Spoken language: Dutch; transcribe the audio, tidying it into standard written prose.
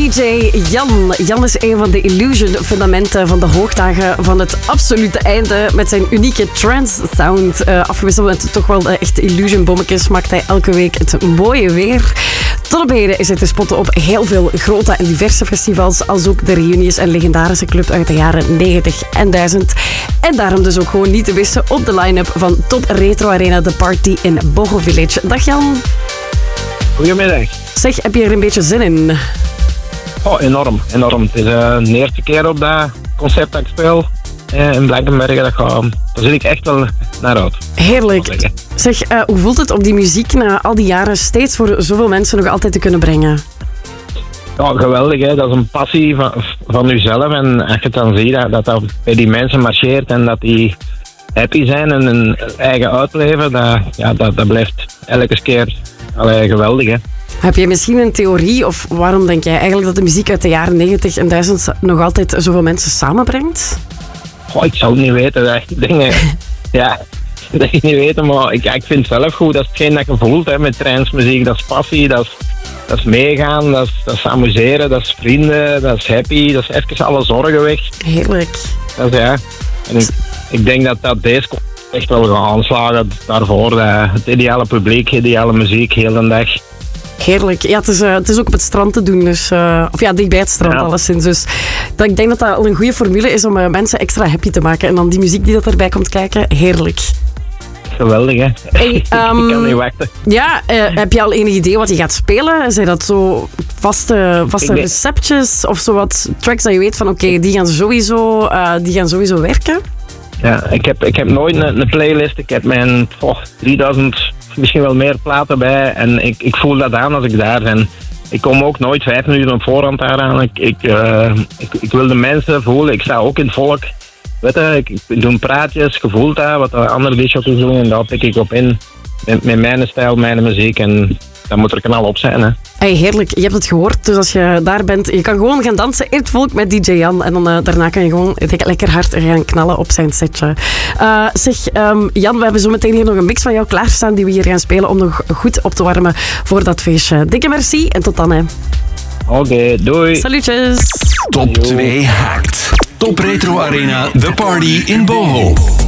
DJ Jan. Jan is een van de Illusion-fundamenten van de hoogdagen van het absolute einde. Met zijn unieke trance-sound. Afgewisseld met toch wel echt Illusion-bommetjes maakt hij elke week het mooie weer. Tot op heden is hij te spotten op heel veel grote en diverse festivals, als ook de reunies en legendarische club uit de jaren 90 en 1000. En daarom dus ook gewoon niet te missen op de line-up van Top Retro Arena The Party in Boho Village. Dag Jan. Goedemiddag. Zeg, heb je er een beetje zin in? Oh, enorm. Het is de eerste keer op dat concert dat ik speel in Blankenberge. Daar zit ik echt wel naar uit. Heerlijk. Zeg, hoe voelt het om die muziek na al die jaren steeds voor zoveel mensen nog altijd te kunnen brengen? Ja, geweldig. Hè? Dat is een passie van jezelf. En als je het dan ziet dat bij die mensen marcheert en dat die happy zijn en hun eigen uitleven, dat blijft elke keer geweldig. Hè? Heb je misschien een theorie of waarom denk jij eigenlijk dat de muziek uit de jaren 90 en 1000 nog altijd zoveel mensen samenbrengt? Goh, ik zou het niet weten. Dat ik niet weten, maar ik vind het zelf goed. Dat is hetgeen dat je voelt hè, met transmuziek. Dat is passie, dat is meegaan, dat is amuseren, dat is vrienden, dat is happy, dat is even alle zorgen weg. Heerlijk. Dat is, ja. En ik denk dat deze echt wel gaat aanslagen daarvoor. Het ideale publiek, ideale muziek, heel de dag. Heerlijk. Ja, het is ook op het strand te doen. Dus, dicht bij het strand alleszins. Dus ik denk dat dat al een goede formule is om mensen extra happy te maken. En dan die muziek die dat erbij komt kijken, heerlijk. Geweldig, hè? Hey, ik kan niet wachten. Ja, heb je al enig idee wat je gaat spelen? Zijn dat zo vaste receptjes of zo wat tracks dat je weet van oké, die gaan sowieso werken? Ja, ik heb nooit een playlist. Ik heb mijn 3000, misschien wel meer platen bij. En ik voel dat aan als ik daar ben. Ik kom ook nooit 5 minuten op voorhand daar aan. Ik wil de mensen voelen. Ik sta ook in het volk. Weet je, ik doe praatjes, gevoel daar, wat de andere discjockeys doen. En daar pik ik op in. Met mijn stijl, mijn muziek. En dat moet er knal op zijn, hè. Hey, heerlijk, je hebt het gehoord. Dus als je daar bent, je kan gewoon gaan dansen in het volk met DJ Jan. En dan daarna kan je gewoon lekker hard gaan knallen op zijn setje. Jan, we hebben zo meteen hier nog een mix van jou klaarstaan die we hier gaan spelen om nog goed op te warmen voor dat feestje. Dikke merci en tot dan, hè. Oké, doei. Salutjes. Top 2 Hacked. Top Retro Arena The Party in Boho.